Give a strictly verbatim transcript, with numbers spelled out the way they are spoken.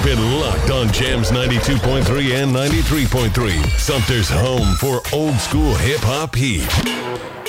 it locked on Jams ninety-two point three and ninety-three point three. Sumter's home for old school hip hop heat.